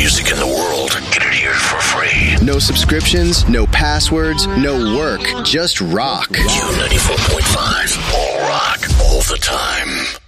music in the world. Get it here for free. No subscriptions, no passwords, no work. Just rock. Q94.5. All rock, all the time.